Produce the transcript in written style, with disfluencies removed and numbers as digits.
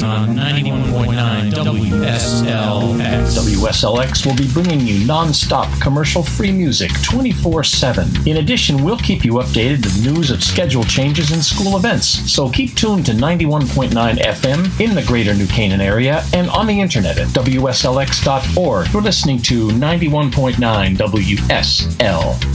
on 91.9 WSLX. WSLX will be bringing you non-stop commercial-free music 24/7. In addition, we'll keep you updated with news of schedule changes and school events. So keep tuned to 91.9 FM in the greater New Canaan area and on the internet at WSLX.org. You're listening to 91.9 WSLX.